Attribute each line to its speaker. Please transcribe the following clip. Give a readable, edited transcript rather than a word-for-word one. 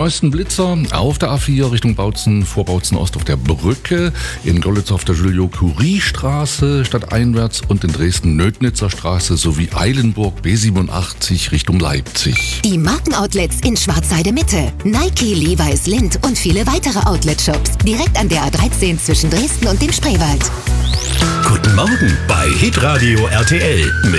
Speaker 1: neuesten Blitzer auf der A4 Richtung Bautzen, vor Bautzen Ost auf der Brücke, in Görlitz auf der Julius-Curie-Straße stadteinwärts und in Dresden-Nödnitzer Straße sowie Eilenburg B87 Richtung Leipzig.
Speaker 2: Die Markenoutlets in Schwarzheide Mitte, Nike, Levi's, Lindt und viele weitere Outlet-Shops direkt an der A13 zwischen Dresden und dem Spreewald.
Speaker 3: Guten Morgen bei Hitradio RTL.